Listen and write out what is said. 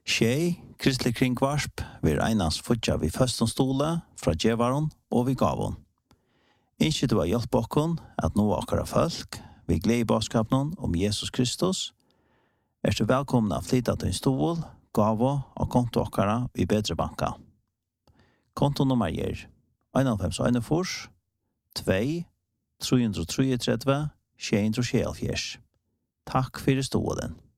Tjej, kristelig kringvarsp, vi einans futja vi føstonstole fra djevaron og vi gavon. Innskje du har hjelp okkon at nå akkara folk, vi gleder i baskapen om Jesus Kristus, du velkomna å flytta til en stol, gavo og konto akkara i bedre banka. Kontonummer er 91 2 333 674. Takk for stolen.